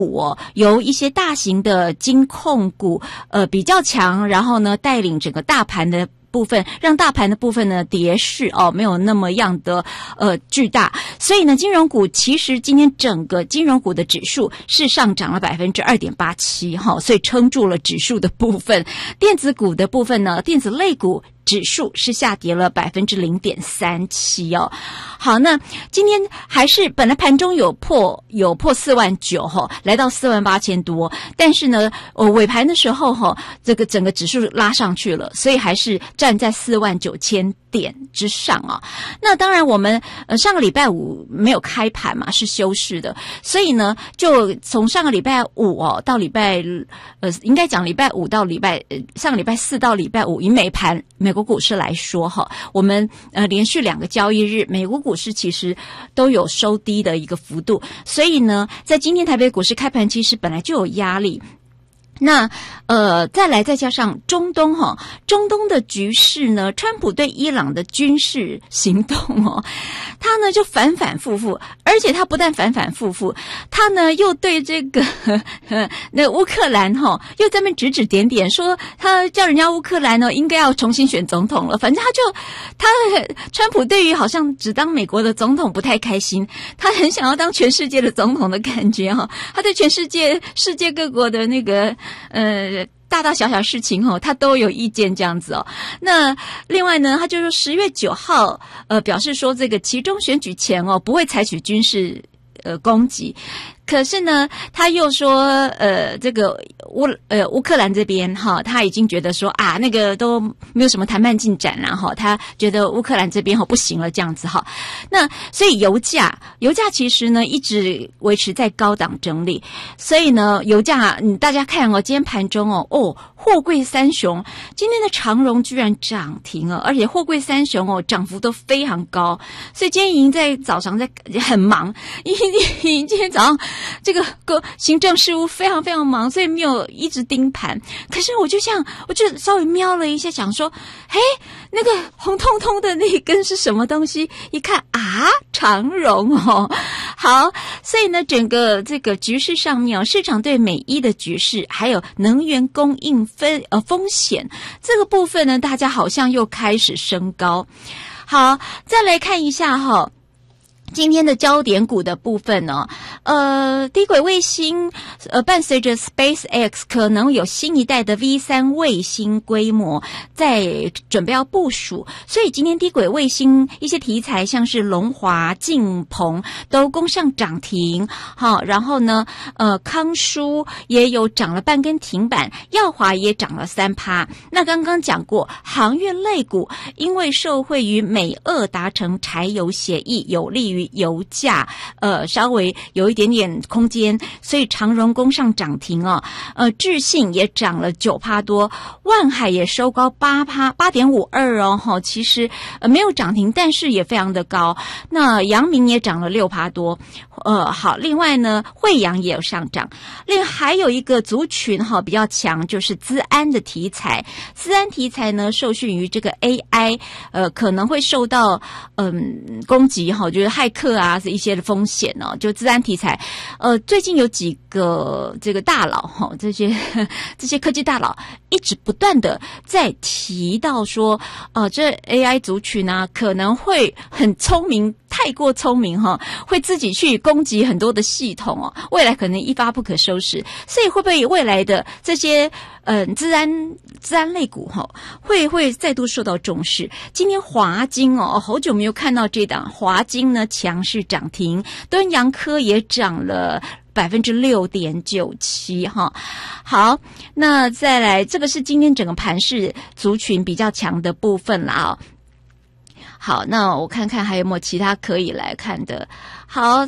由一些大型的金控股比较强，然后呢带领整个大盘的部分，让大盘的部分呢跌势没有那么样的巨大，所以呢金融股其实今天整个金融股的指数是上涨了 2.87%， 所以撑住了指数的部分。电子股的部分呢，电子类股指数是下跌了 0.37% 哦。好，那今天还是本来盘中有破49000来到48000多，但是呢尾盘的时候这个整个指数拉上去了，所以还是站在49000点之上啊。那当然我们上个礼拜五没有开盘嘛，是休市的，所以呢就从上个礼拜五到礼拜应该讲礼拜五到上个礼拜四到礼拜五，以美国股市来说我们连续2个交易日美国股市其实都有收低的一个幅度，所以呢在今天台北股市开盘其实本来就有压力。那再加上中东的局势呢，川普对伊朗的军事行动他呢就反反复复，而且他不但反反复复，他呢又对这个那乌克兰又在那边指指点点，说他叫人家乌克兰应该要重新选总统了。反正川普对于好像只当美国的总统不太开心，他很想要当全世界的总统的感觉他对全世界各国的那个大大小小事情他都有意见这样子那另外呢，他就说10月9号表示说这个期中选举前不会采取军事攻击。可是呢他又说这个乌克兰这边他已经觉得说那个都没有什么谈判进展啦他觉得乌克兰这边不行了这样子那所以油价其实呢一直维持在高档整理，所以呢油价大家看今天盘中货柜三雄今天的长荣居然涨停了，而且货柜三雄涨幅都非常高，所以今天已经在早上在很忙，今天早上这个行政事务非常非常忙，所以没有一直盯盘。可是我就稍微瞄了一下，想说那个红彤彤的那一根是什么东西，一看长荣好，所以呢整个这个局势上面市场对美伊的局势还有能源供应风险这个部分呢，大家好像又开始升高。好，再来看一下今天的焦点股的部分低轨卫星伴随着 SpaceX 可能有新一代的 V3 卫星规模在准备要部署，所以今天低轨卫星一些题材像是龙华、晋鹏都攻上涨停。好，然后呢康舒也有涨了半根停板，耀华也涨了 3%。 那刚刚讲过航运类股因为受惠于美俄达成柴油协议，有利于油价稍微有一点点空间，所以长荣攻上涨停智信也涨了 9% 多，万海也收高 8.52% 其实没有涨停，但是也非常的高。那阳明也涨了 6% 多。好，另外呢慧洋也有上涨。另外还有一个族群比较强，就是资安的题材。资安题材呢受训于这个 AI 可能会受到攻击就是骇客一些的风险就资安题材最近有几个这个大佬这些科技大佬一直不断的在提到说这 AI 族群可能会很聪明，太过聪明会自己去攻击很多的系统未来可能一发不可收拾。所以会不会未来的这些资安类股会再度受到重视？今天华金好久没有看到这档华金呢强势涨停，敦洋科也涨了 6.97% 好，那再来这个是今天整个盘势族群比较强的部分啦好，那我看看还有没有其他可以来看的。好，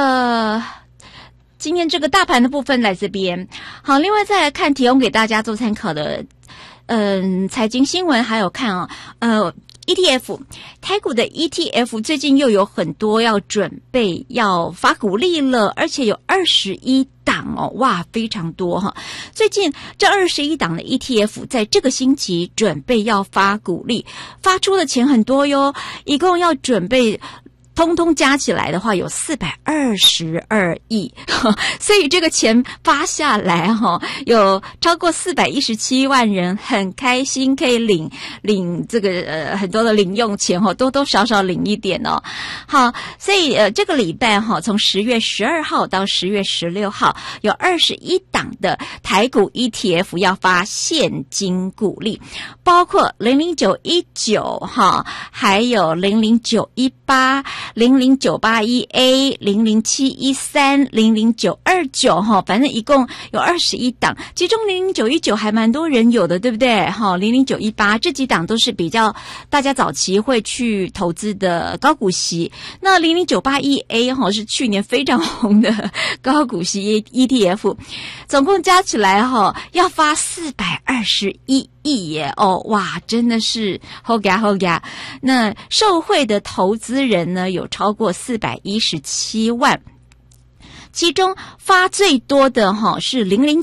今天这个大盘的部分来这边。好，另外再来看提供给大家做参考的财经新闻，还有看ETF 台股的 ETF 最近又有很多要准备要发股利了，而且有21档哇，非常多最近这21档的 ETF 在这个星期准备要发股利，发出的钱很多哟，一共要准备通通加起来的话有422亿，所以这个钱发下来有超过417万人很开心可以领这个很多的零用钱多多少少领一点哦。好，所以这个礼拜从10月12号到10月16号有21档的台股 ETF 要发现金股利，包括00919还有00918 00981A 00713 00929反正一共有21档，其中00919还蛮多人有的，对不对？00918这几档都是比较大家早期会去投资的高股息，那00981A 是去年非常红的高股息 ETF， 总共加起来要发421亿耶哇，真的是好嘎。那受惠的投资人呢有超过417万，其中发最多的是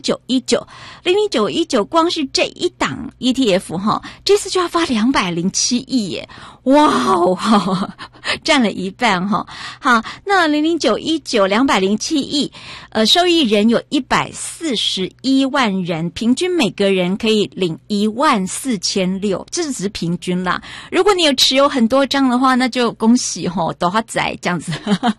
00919光是这一档 ETF 这次就要发207亿耶，哇占了一半好，那00919 207亿受益人有141万人，平均每个人可以领14600，这只是平均啦，如果你有持有很多张的话，那就恭喜多发仔这样子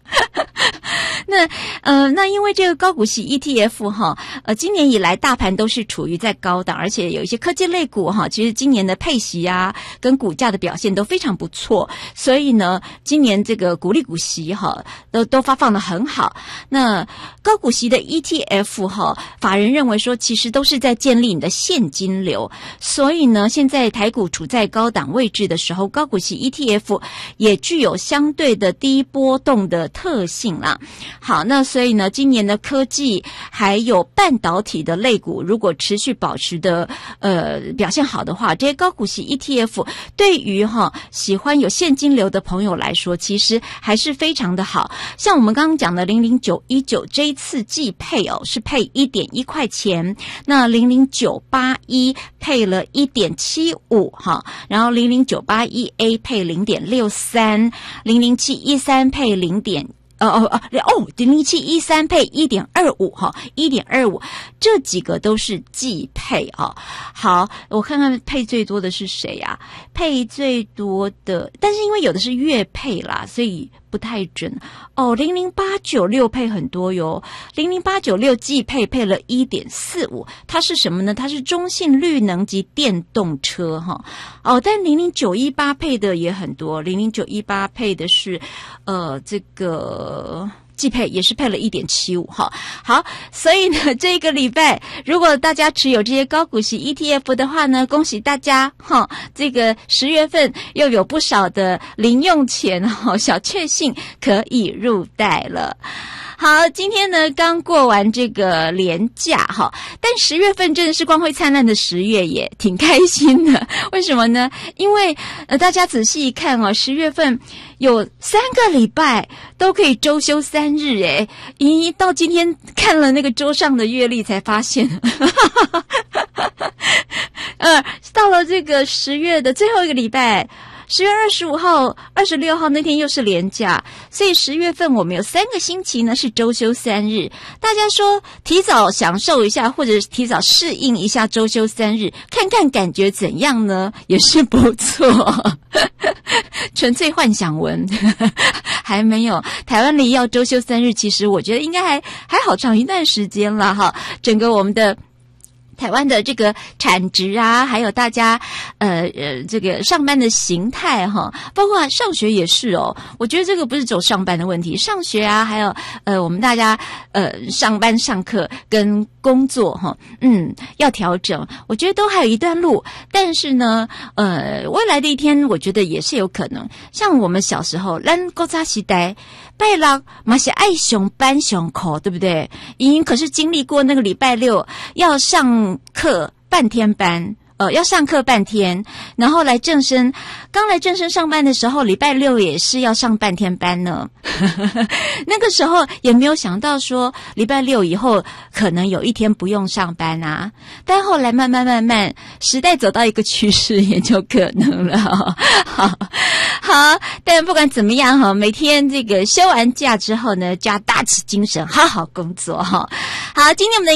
那因为这个高股息 ETF 今年以来大盘都是处于在高档，而且有一些科技类股其实今年的配息啊跟股价的表现都非常不错，所以呢今年这个股利股息都发放得很好。那高股息的 ETF 法人认为说其实都是在建立你的现金流，所以呢现在台股处在高档位置的时候，高股息 ETF 也具有相对的低波动的特性啦。好，那所以呢今年的科技还有半导体的类股如果持续保持的表现好的话，这些高股息 ETF 对于喜欢有现金流的朋友来说其实还是非常的好。像我们刚刚讲的00919这一次季配是配 1.1 块钱，那00981配了 1.75 然后00981A 配 0.63 00713配00713配 1.25 1.25， 这几个都是季配好，我看看配最多的是谁啊？配最多的，但是因为有的是月配啦，所以不太准00896配很多哟，00896季配了 1.45， 它是什么呢？它是中性绿能及电动车但00918配的也很多，00918配的是这个季配也是配了 1.75 好，所以呢这个礼拜如果大家持有这些高股息 ETF 的话呢，恭喜大家这个10月份又有不少的零用钱小确幸可以入袋了。好，今天呢刚过完这个连假但10月份真的是光辉灿烂的10月也挺开心的。为什么呢？因为大家仔细一看10月份有3个礼拜都可以周休3日耶，到今天看了那个桌上的月历才发现到了这个10月的最后一个礼拜10月25号、26号那天又是连假，所以10月份我们有3个星期呢是周休3日。大家说提早享受一下，或者提早适应一下周休3日，看看感觉怎样呢？也是不错。纯粹幻想文还没有。台湾离要周休3日，其实我觉得应该还好长一段时间了整个我们的台湾的这个产值啊，还有大家这个上班的形态包括上学也是我觉得这个不是走上班的问题，上学啊，还有我们大家上班上课跟工作要调整，我觉得都还有一段路，但是呢未来的一天我觉得也是有可能。像我们小时候咱古早时代拜六嘛是爱上班上课，对不对？可是经历过那个礼拜六要上课半天班要上课半天，然后来正声，刚来正声上班的时候，礼拜六也是要上半天班呢。那个时候也没有想到说礼拜六以后可能有一天不用上班啊，但后来慢慢时代走到一个趋势也就可能了。好，但不管怎么样哈，每天这个休完假之后呢，就要打起精神好好工作哈。好，今天我们的